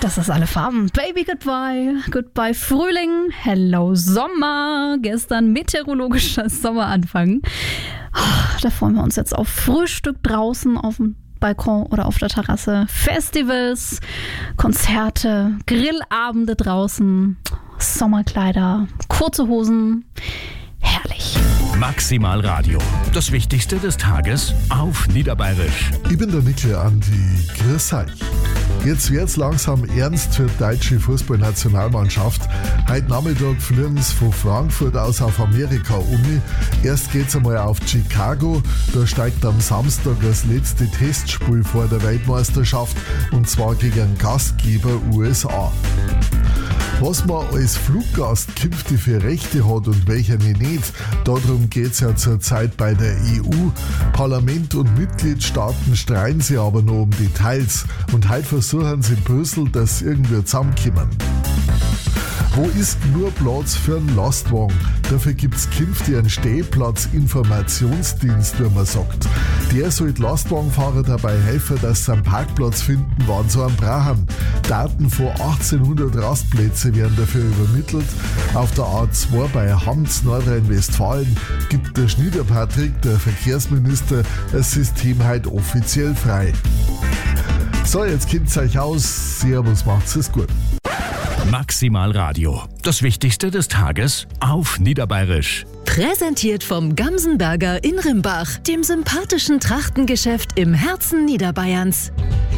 Das ist alle Farben. Baby, goodbye. Goodbye Frühling. Hello Sommer. Gestern meteorologischer Sommeranfang. Da freuen wir uns jetzt auf Frühstück draußen auf dem Balkon oder auf der Terrasse. Festivals, Konzerte, Grillabende draußen, Sommerkleider, kurze Hosen. Herrlich. Maximal Radio. Das Wichtigste des Tages auf Niederbayerisch. Ich bin der Mikl Andi. Grüß euch. Jetzt wird's langsam ernst für die deutsche Fußballnationalmannschaft. Heute Nachmittag fliegen sie von Frankfurt aus auf Amerika um. Erst geht's einmal auf Chicago. Da steigt am Samstag das letzte Testspiel vor der Weltmeisterschaft und zwar gegen den Gastgeber USA. Was man als Fluggast künftig für Rechte hat und welche nicht, darum geht's ja zurzeit bei der EU. Parlament und Mitgliedstaaten streiten sich aber noch um Details und heute versuchen sie in Brüssel, dass sie irgendwie zusammenkommen. Wo ist nur Platz für einen Lastwagen? Dafür gibt's künftig einen Stehplatzinformationsdienst, wie man sagt. Der soll die Lastwagenfahrer dabei helfen, dass sie einen Parkplatz finden, wann sie einen brauchen. Daten von 1800 Rastplätze werden dafür übermittelt. Auf der A2 bei Hamz, Nordrhein-Westfalen, gibt der Schniederpatrick, der Verkehrsminister, das System heute offiziell frei. So, jetzt kennt's euch aus. Servus, macht's es gut. Maximal Radio. Das Wichtigste des Tages auf Niederbayerisch. Präsentiert vom Gamsenberger in Rimbach, dem sympathischen Trachtengeschäft im Herzen Niederbayerns.